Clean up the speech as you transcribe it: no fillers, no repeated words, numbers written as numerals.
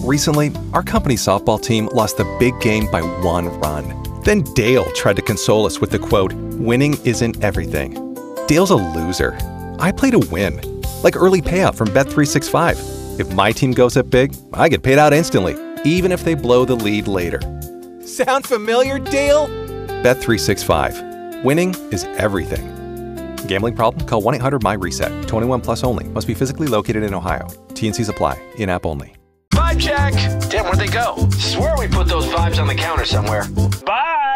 Recently, our company's softball team lost the big game by 1 run. Then Dale tried to console us with the quote, "Winning isn't everything." Dale's a loser. I play to win. Like early payout from Bet365. If my team goes up big, I get paid out instantly, even if they blow the lead later. Sound familiar, Dale? Bet365. Winning is everything. Gambling problem? Call 1-800-MY-RESET. 21 plus only. Must be physically located in Ohio. T&Cs apply. In-app only. Vibe check. Damn, where'd they go? Swear we put those vibes on the counter somewhere. Bye.